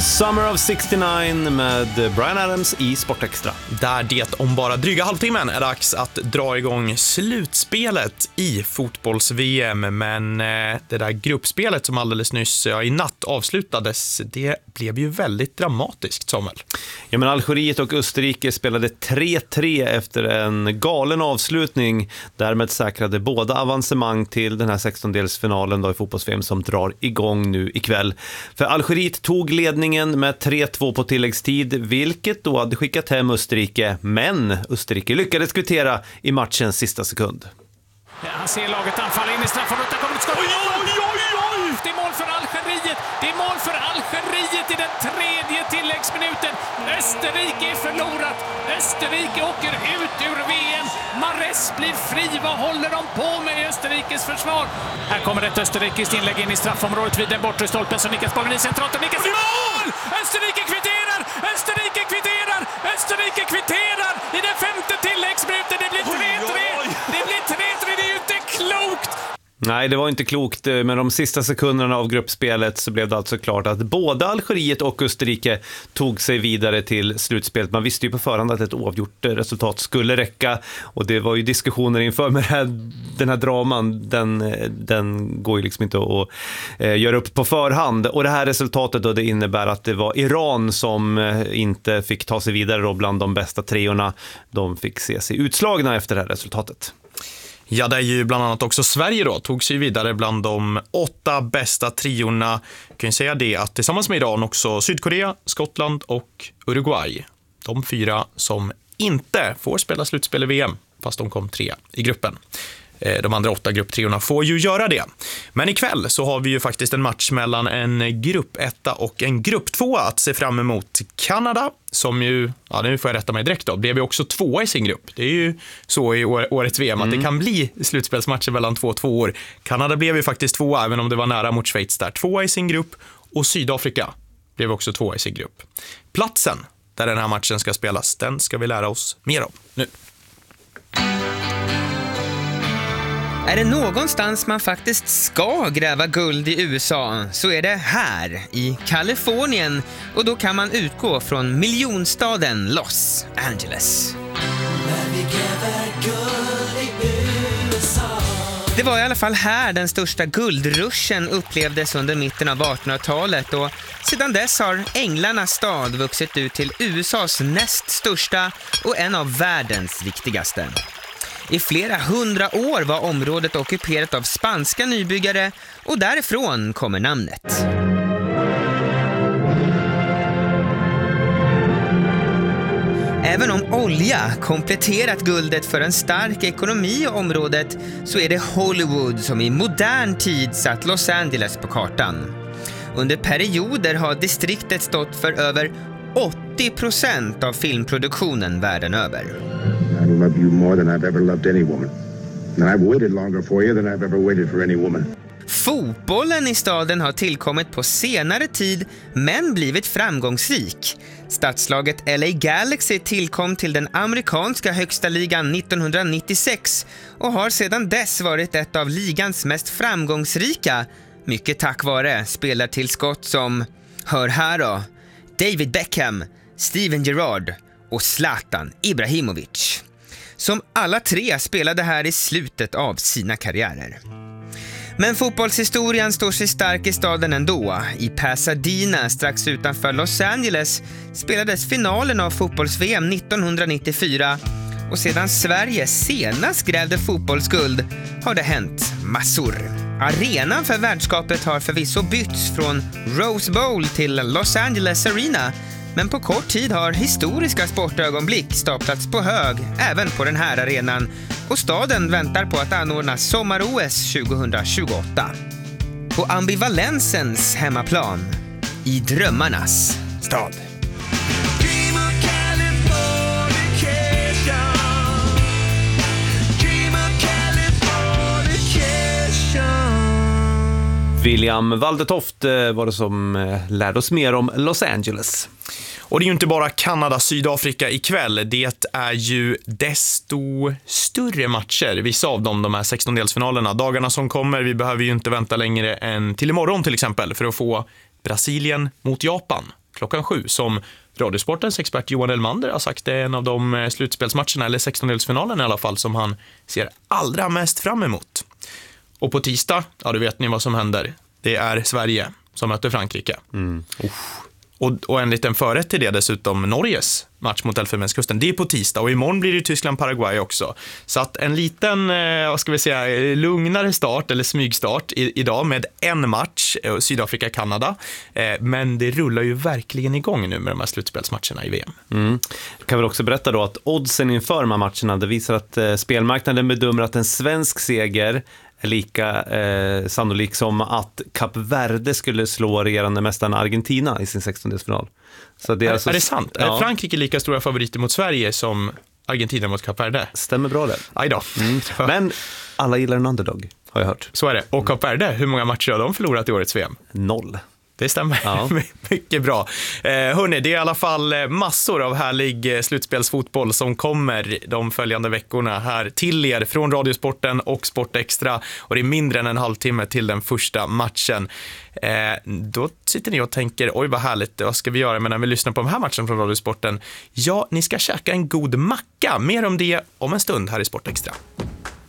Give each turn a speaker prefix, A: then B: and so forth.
A: Summer of 69 med Bryan Adams i Sportextra.
B: Där det om bara dryga halvtimmen är dags att dra igång slutspelet i fotbolls-VM. Men det där gruppspelet som alldeles nyss i natt avslutades, det blev ju väldigt dramatiskt, Samuel.
A: Ja, men Algeriet och Österrike spelade 3-3 efter en galen avslutning. Därmed säkrade båda avancemang till den här 16-delsfinalen då i fotbolls-VM som drar igång nu ikväll. För Algeriet tog ledningen med 3-2 på tilläggstid, vilket då hade skickat hem Österrike. Men Österrike lyckades kvittera i matchens sista sekund.
C: Ja, han ser laget anfalla in i straffområdet. Där kommer ett skott. Det är mål för Algeriet. Det är mål för Algeriet i den tredje tilläggsminuten. Österrike är förlorat. Österrike åker ut ur VM. Mahrez blir fri. Vad håller de på med i Österrikes försvar? Här kommer ett österrikiskt inlägg in i straffområdet vid den bortre stolpen. Så nickas bollen i centralt och nickas i mål! Österrike kvitterar! Österrike kvitterar! Österrike kvitterar i den femte tilläggsminuten. Det blir 3-3. Det blir 3-3. Det är ju inte klokt!
A: Nej, det var inte klokt. Med de sista sekunderna av gruppspelet så blev det alltså klart att både Algeriet och Österrike tog sig vidare till slutspelet. Man visste ju på förhand att ett oavgjort resultat skulle räcka, och det var ju diskussioner inför med den här draman. Den går ju liksom inte att göra upp på förhand. Och det här resultatet då, det innebär att det var Iran som inte fick ta sig vidare då bland de bästa treorna. De fick se sig utslagna efter det här resultatet.
B: Ja, det är ju bland annat också Sverige då, tog sig vidare bland de 8 bästa triorna. Jag kan ju säga det att tillsammans med Iran också Sydkorea, Skottland och Uruguay. De 4 som inte får spela slutspel i VM, fast de kom 3 i gruppen. De andra 8 grupptriorna får ju göra det. Men ikväll så har vi ju faktiskt en match mellan en gruppetta och en grupptvåa att se fram emot. Kanada, som ju, ja, nu får jag rätta mig direkt då, blev ju också 2 i sin grupp. Det är ju så i årets VM att det kan bli slutspelsmatcher mellan 2 tvåor. Kanada blev ju faktiskt 2, även om det var nära mot Schweiz där. 2 i sin grupp, och Sydafrika blev också 2 i sin grupp. Platsen där den här matchen ska spelas, den ska vi lära oss mer om nu.
D: Är det någonstans man faktiskt ska gräva guld i USA, så är det här i Kalifornien, och då kan man utgå från miljonstaden Los Angeles. Det var i alla fall här den största guldruschen upplevdes under mitten av 1800-talet, och sedan dess har Änglarnas stad vuxit ut till USAs näst största och en av världens viktigaste. I flera 100 år var området ockuperat av spanska nybyggare, och därifrån kommer namnet. Även om olja kompletterat guldet för en stark ekonomi i området, så är det Hollywood som i modern tid satt Los Angeles på kartan. Under perioder har distriktet stått för över 80% av filmproduktionen världen över.
E: I love you more than I've ever loved any woman. And I've waited longer for you than I've ever waited for any woman.
D: Fotbollen i staden har tillkommit på senare tid, men blivit framgångsrik. Stadslaget LA Galaxy tillkom till den amerikanska högsta ligan 1996 och har sedan dess varit ett av ligans mest framgångsrika, mycket tack vare spelartillskott som, hör här då, David Beckham, Steven Gerrard och Zlatan Ibrahimovic, som alla 3 spelade här i slutet av sina karriärer. Men fotbollshistorien står sig stark i staden ändå. I Pasadena, strax utanför Los Angeles, spelades finalen av fotbolls-VM 1994, och sedan Sverige senast grävde fotbollsguld har det hänt massor. Arenan för värdskapet har förvisso bytts från Rose Bowl till Los Angeles Arena, men på kort tid har historiska sportögonblick staplats på hög även på den här arenan, och staden väntar på att anordna sommar-OS 2028. På ambivalensens hemmaplan, i drömmarnas stad.
A: William Waldetoft var det som lärde oss mer om Los Angeles.
B: Och det är ju inte bara Kanada-Sydafrika ikväll. Det är ju desto större matcher. Vissa av dem, de här 16-delsfinalerna. Dagarna som kommer, vi behöver ju inte vänta längre än till imorgon till exempel för att få Brasilien mot Japan klockan 7 som Radiosportens expert Johan Elmander har sagt är en av de slutspelsmatcherna, eller 16-delsfinalen i alla fall, som han ser allra mest fram emot. Och på tisdag, ja, då vet ni vad som händer. Det är Sverige som möter Frankrike. Och en liten förrätt till det dessutom, Norges match mot Elfenbenskusten. Det är på tisdag och imorgon blir det Tyskland-Paraguay också. Så att en liten, vad ska vi säga, lugnare start eller smygstart idag med en match, Sydafrika-Kanada. Men det rullar ju verkligen igång nu med de här slutspelsmatcherna i VM.
A: Jag kan väl också berätta då att oddsen inför de här matcherna, det visar att spelmarknaden bedömer att en svensk seger är lika sannolik som att Kap Verde skulle slå regerande mästaren Argentina i sin 16-delsfinal. Så det är, alltså,
B: är det sant?
A: Ja.
B: Är Frankrike lika stora favoriter mot Sverige som Argentina mot Kap Verde?
A: Stämmer bra det.
B: Aj då.
A: Men alla gillar en underdog, har jag hört.
B: Så är det. Och Kap Verde, hur många matcher har de förlorat i årets VM?
A: 0.
B: Det stämmer.
A: Ja.
B: Mycket bra. Hörrni, det är i alla fall massor av härlig slutspelsfotboll som kommer de följande veckorna här till er från Radiosporten och Sportextra. Och det är mindre än en halvtimme till den första matchen. Då sitter ni och tänker, oj vad härligt, vad ska vi göra när vi lyssnar på den här matchen från Radiosporten? Ja, ni ska käka en god macka. Mer om det om en stund här i Sportextra.